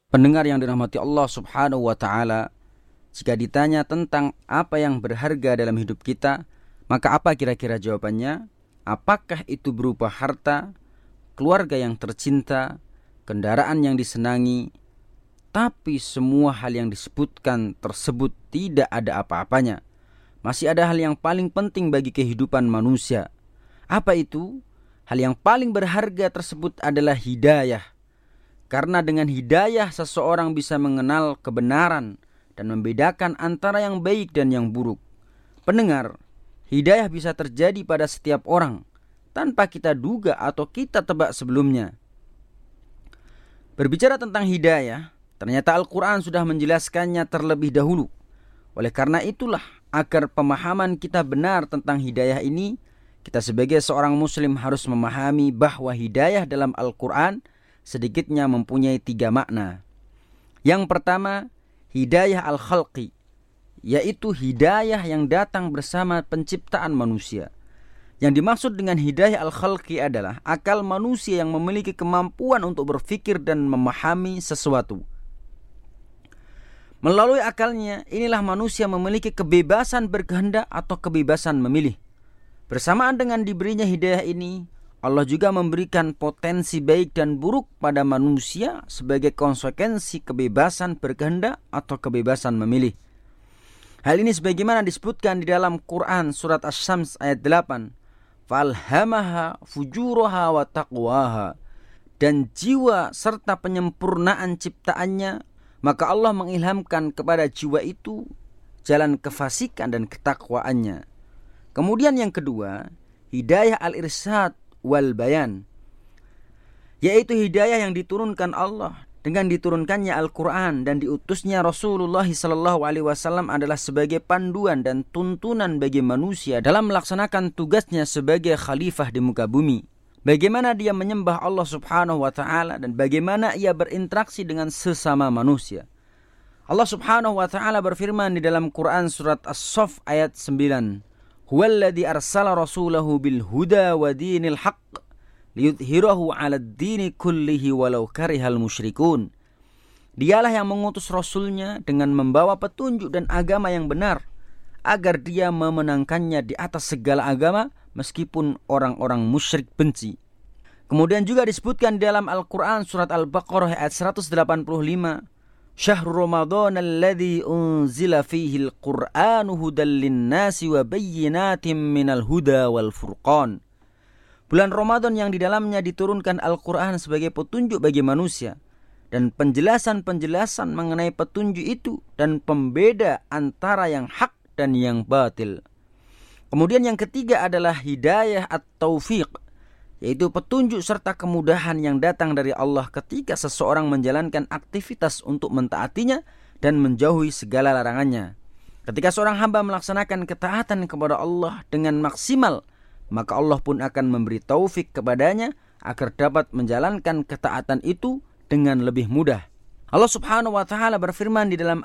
Pendengar yang dirahmati Allah Subhanahu wa taala, jika ditanya tentang apa yang berharga dalam hidup kita, maka apa kira-kira jawabannya? Apakah itu berupa harta, keluarga yang tercinta, kendaraan yang disenangi? Tapi semua hal yang disebutkan tersebut tidak ada apa-apanya. Masih ada hal yang paling penting bagi kehidupan manusia. Apa itu? Hal yang paling berharga tersebut adalah hidayah. Karena dengan hidayah seseorang bisa mengenal kebenaran dan membedakan antara yang baik dan yang buruk. Pendengar, hidayah bisa terjadi pada setiap orang tanpa kita duga atau kita tebak sebelumnya. Berbicara tentang hidayah, ternyata Al-Quran sudah menjelaskannya terlebih dahulu. Oleh karena itulah, agar pemahaman kita benar tentang hidayah ini, kita sebagai seorang muslim harus memahami bahwa hidayah dalam Al-Quran sedikitnya mempunyai 3 makna. Yang pertama, hidayah al-khalqi, yaitu hidayah yang datang bersama penciptaan manusia. Yang dimaksud dengan hidayah al-khalqi adalah akal manusia yang memiliki kemampuan untuk berpikir dan memahami sesuatu. Melalui akalnya, inilah manusia memiliki kebebasan berkehendak atau kebebasan memilih. Bersamaan dengan diberinya hidayah ini, Allah juga memberikan potensi baik dan buruk pada manusia sebagai konsekuensi kebebasan berkehendak atau kebebasan memilih. Hal ini sebagaimana disebutkan di dalam Quran surat Asy-Syams ayat 8. Falhamaha fujuraha wa taqwaha. Dan jiwa serta penyempurnaan ciptaannya, maka Allah mengilhamkan kepada jiwa itu jalan kefasikan dan ketakwaannya. Kemudian yang kedua, hidayah al-irsyad wal bayan, yaitu hidayah yang diturunkan Allah dengan diturunkannya Al-Quran dan diutusnya Rasulullah SAW adalah sebagai panduan dan tuntunan bagi manusia dalam melaksanakan tugasnya sebagai khalifah di muka bumi. Bagaimana dia menyembah Allah Subhanahu wa ta'ala dan bagaimana ia berinteraksi dengan sesama manusia. Allah Subhanahu wa ta'ala berfirman di dalam Quran surat As-Saff ayat 9. Huwallazi arsala rasulahu bil huda wa dinil haqq liyudhhirahu 'alad dini kullihi walau karihal musyrikun. Dialah yang mengutus rasulnya dengan membawa petunjuk dan agama yang benar agar dia memenangkannya di atas segala agama meskipun orang-orang musyrik benci. Kemudian juga disebutkan di dalam Al-Quran surat Al-Baqarah ayat 185. Syahrul Ramadan alladzi unzila fihi al-Qur'anu hudal lin-nasi wa bayyinatin minal huda wal furqan. Bulan Ramadan yang di dalamnya diturunkan Al-Quran sebagai petunjuk bagi manusia dan penjelasan-penjelasan mengenai petunjuk itu dan pembeda antara yang hak dan yang batil. Kemudian yang ketiga adalah hidayah at-taufiq, yaitu petunjuk serta kemudahan yang datang dari Allah ketika seseorang menjalankan aktivitas untuk mentaatinya dan menjauhi segala larangannya. Ketika seorang hamba melaksanakan ketaatan kepada Allah dengan maksimal, maka Allah pun akan memberi taufik kepadanya agar dapat menjalankan ketaatan itu dengan lebih mudah. Allah Subhanahu wa ta'ala berfirman di dalam